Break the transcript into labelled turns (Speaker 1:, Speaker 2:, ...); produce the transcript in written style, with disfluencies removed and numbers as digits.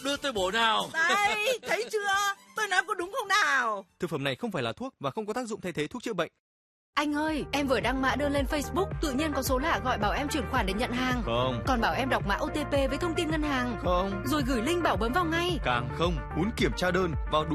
Speaker 1: đưa tôi bộ nào.
Speaker 2: Đây, thấy chưa? Tôi nói có đúng không nào?
Speaker 3: Thực phẩm này không phải là thuốc và không có tác dụng thay thế thuốc chữa bệnh.
Speaker 4: Anh ơi, em vừa đăng mã đơn lên Facebook, tự nhiên có số lạ gọi bảo em chuyển khoản để nhận hàng.
Speaker 3: Không.
Speaker 4: Còn bảo em đọc mã OTP với thông tin ngân hàng.
Speaker 3: Không.
Speaker 4: Rồi gửi link bảo bấm vào ngay.
Speaker 3: Càng không, muốn kiểm tra đơn vào